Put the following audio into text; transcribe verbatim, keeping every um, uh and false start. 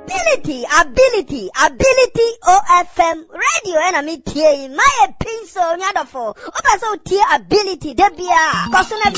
ability, ability, ability O F M radio and me tie my pencil nyadofo. Opa so tie ability debia. Cause na